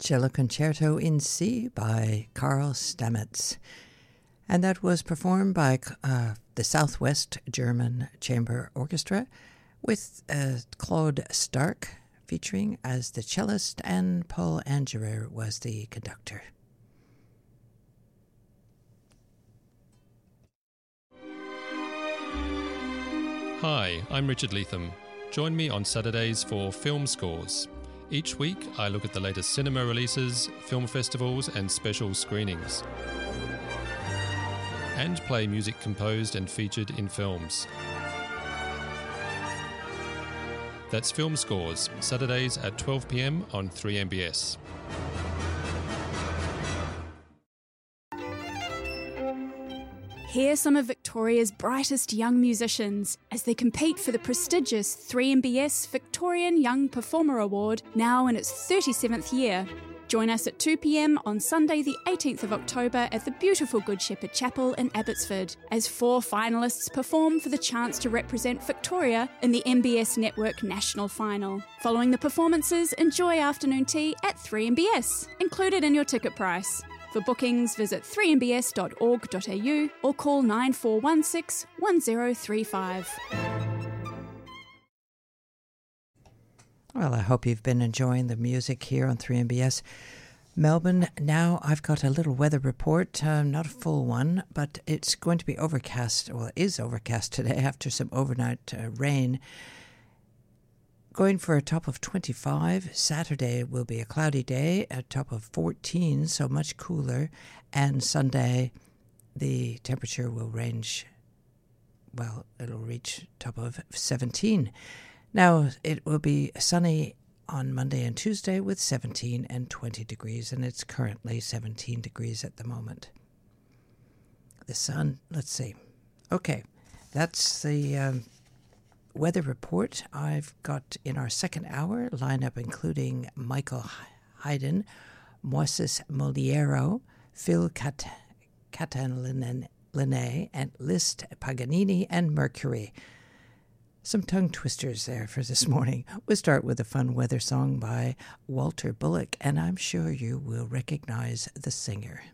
Cello Concerto in C by Karl Stamitz. And that was performed by the Southwest German Chamber Orchestra with Claude Stark featuring as the cellist, and Paul Angerer was the conductor. Hi, I'm Richard Leatham. Join me on Saturdays for Film Scores. Each week, I look at the latest cinema releases, film festivals, and special screenings, and play music composed and featured in films. That's Film Scores, Saturdays at 12 p.m. on 3MBS. Hear some of Victoria's brightest young musicians as they compete for the prestigious 3MBS Victorian Young Performer Award, now in its 37th year. Join us at 2 p.m. on Sunday the 18th of October at the beautiful Good Shepherd Chapel in Abbotsford, as 4 finalists perform for the chance to represent Victoria in the MBS Network National Final. Following the performances, enjoy afternoon tea at 3MBS, included in your ticket price. For bookings, visit 3mbs.org.au or call 9416 1035. Well, I hope you've been enjoying the music here on 3MBS. Melbourne, now I've got a little weather report, not a full one, but it's going to be overcast. Well, it is overcast today after some overnight rain. Going for a top of 25. Saturday will be a cloudy day, a top of 14, so much cooler. And Sunday, the temperature will range, well, it'll reach top of 17. Now, it will be sunny on Monday and Tuesday with 17 and 20 degrees, and it's currently 17 degrees at the moment. The sun, let's see. Okay, that's the weather report. I've got in our second hour lineup including Michael Haydn, Moises Moliero, Phil Catalan, and Liszt, Paganini, and Mercury. Some tongue twisters there for this morning. We'll start with a fun weather song by Walter Bullock, and I'm sure you will recognize the singer.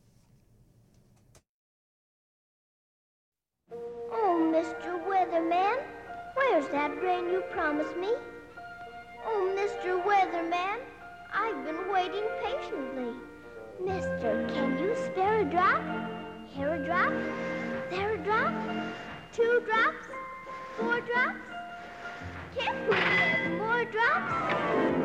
Oh, Mr. Weatherman, where's that rain you promised me? Oh, Mr. Weatherman, I've been waiting patiently. Mister, can you spare a drop? Here a drop? There a drop? 2 drops? 4 drops? Can't we get more drops?